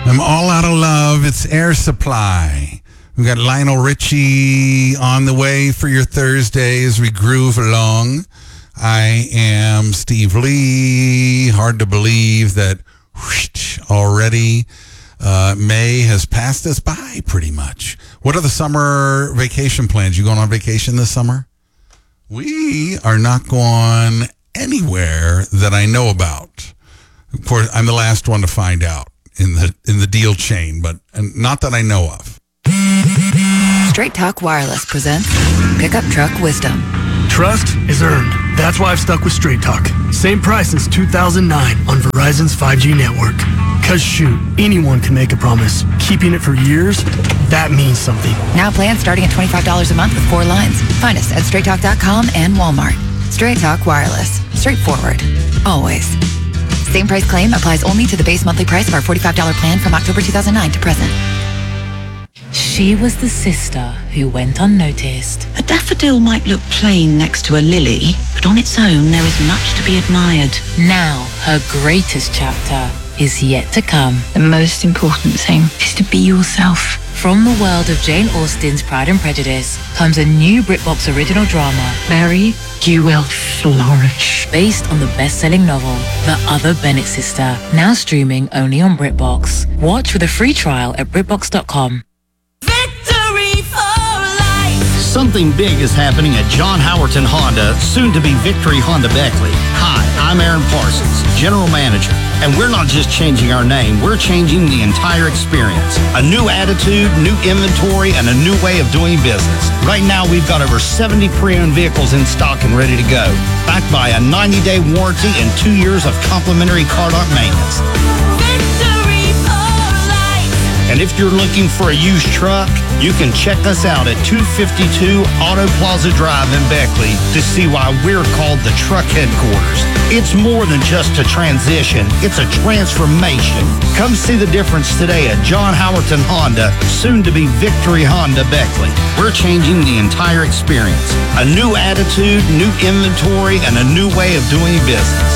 I'm all out of love. It's Air Supply. We've got Lionel Richie on the way for your Thursday as we groove along. I am Steve Lee. Hard to believe that already May has passed us by pretty much. What are the summer vacation plans? You going on vacation this summer? We are not going anywhere that I know about. Of course, I'm the last one to find out in the deal chain, but not that I know of. Straight Talk Wireless presents Pickup Truck Wisdom. Trust is earned. That's why I've stuck with Straight Talk. Same price since 2009 on Verizon's 5G network. Cause shoot, anyone can make a promise. Keeping it for years, that means something. Now plans starting at $25 a month with 4 lines. Find us at straighttalk.com and Walmart. Straight Talk Wireless. Straightforward. Always. Same price claim applies only to the base monthly price of our $45 plan from October 2009 to present. She was the sister who went unnoticed. A daffodil might look plain next to a lily, but on its own there is much to be admired. Now her greatest chapter is yet to come. The most important thing is to be yourself. From the world of Jane Austen's Pride and Prejudice comes a new BritBox original drama, Mary, you will flourish. based on the best-selling novel, The Other Bennett Sister, now streaming only on BritBox. Watch with a free trial at BritBox.com. Something big is happening at John Howerton Honda, soon to be Victory Honda Beckley. Hi, I'm Aaron Parsons, General Manager. And we're not just changing our name, we're changing the entire experience. A new attitude, new inventory, and a new way of doing business. Right now, we've got over 70 pre-owned vehicles in stock and ready to go, backed by a 90-day warranty and 2 years of complimentary car lot maintenance. And if you're looking for a used truck, you can check us out at 252 Auto Plaza Drive in Beckley to see why we're called the truck headquarters. It's more than just a transition, it's a transformation. Come see the difference today at John Howerton Honda, soon to be Victory Honda Beckley. We're changing the entire experience. A new attitude, new inventory, and a new way of doing business.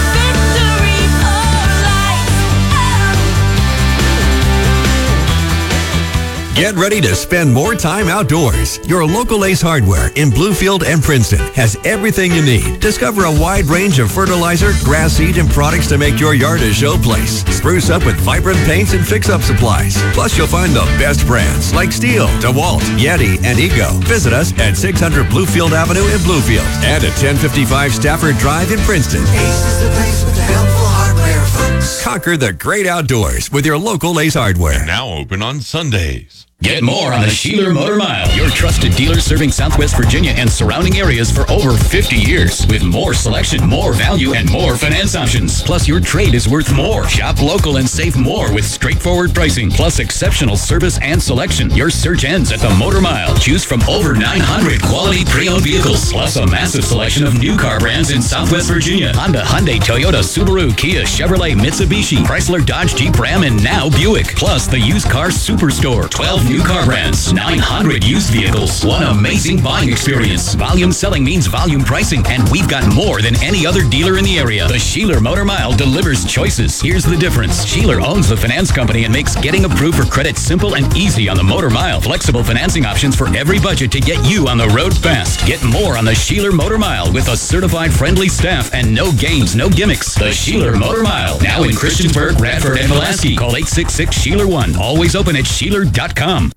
Get ready to spend more time outdoors. Your local Ace Hardware in Bluefield and Princeton has everything you need. Discover a wide range of fertilizer, grass seed, and products to make your yard a showplace. Spruce up with vibrant paints and fix-up supplies. Plus, you'll find the best brands like Steel, DeWalt, Yeti, and Ego. Visit us at 600 Bluefield Avenue in Bluefield and at 1055 Stafford Drive in Princeton. Ace is the place with the helpful hardware, folks. Conquer the great outdoors with your local Ace Hardware. And now open on Sundays. Get more on the Sheeler Motor Mile, your trusted dealer serving Southwest Virginia and surrounding areas for over 50 years. With more selection, more value, and more finance options. Plus, your trade is worth more. Shop local and save more with straightforward pricing, plus exceptional service and selection. Your search ends at the Motor Mile. Choose from over 900 quality pre-owned vehicles, plus a massive selection of new car brands in Southwest Virginia. Honda, Hyundai, Toyota, Subaru, Kia, Chevrolet, Mitsubishi, Chrysler, Dodge, Jeep, Ram, and now Buick. Plus, the used car superstore. 12 new car brands, 900 used vehicles, one amazing buying experience. Volume selling means volume pricing, and we've got more than any other dealer in the area. The Sheeler Motor Mile delivers choices. Here's the difference. Sheeler owns the finance company and makes getting approved for credit simple and easy on the Motor Mile. Flexible financing options for every budget to get you on the road fast. Get more on the Sheeler Motor Mile with a certified friendly staff and no games, no gimmicks. The Sheeler Motor Mile, now in Christiansburg, Radford, and Pulaski. Call 866-SHEELER1. Always open at Sheeler.com.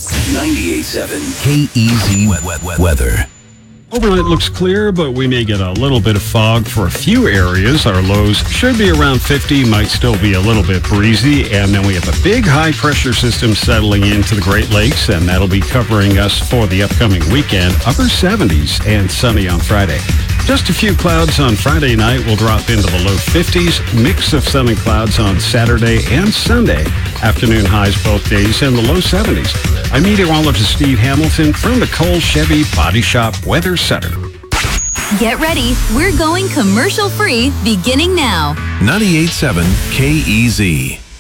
98.7 KEZ weather. Overnight looks clear, but we may get a little bit of fog for a few areas. Our lows should be around 50, might still be a little bit breezy. And then we have a big high-pressure system settling into the Great Lakes, and that'll be covering us for the upcoming weekend. Upper 70s and sunny on Friday. Just a few clouds on Friday night will drop into the low 50s. Mix of sun and clouds on Saturday and Sunday. Afternoon highs both days in the low 70s. I'm meteorologist Steve Hamilton from the Cole Chevy Body Shop Weather Center. Get ready. We're going commercial free beginning now. 98.7 KEZ.